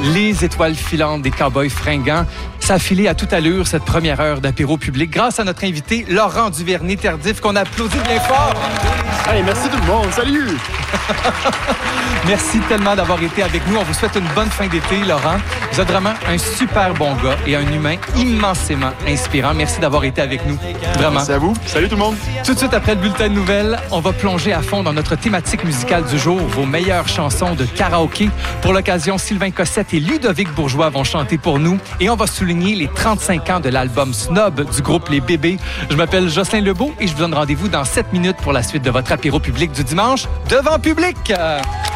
les étoiles filantes des Cowboys fringants. Ça a filé à toute allure cette première heure d'apéro public grâce à notre invité Laurent Duvernay-Tardif qu'on applaudit bien fort. Hey, merci tout le monde. Salut! Merci tellement d'avoir été avec nous. On vous souhaite une bonne fin d'été, Laurent. Vous êtes vraiment un super bon gars et un humain immensément inspirant. Merci d'avoir été avec nous. Vraiment. Merci à vous. Salut tout le monde. Tout de suite après le bulletin de nouvelles, on va plonger à fond dans notre thématique musicale du jour, vos meilleures chansons de karaoké. Pour l'occasion, Sylvain Cossette et Ludovic Bourgeois vont chanter pour nous et on va souligner les 35 ans de l'album Snob du groupe Les Bébés. Je m'appelle Jocelyn Lebeau et je vous donne rendez-vous dans 7 minutes pour la suite de votre apéro public du dimanche devant public.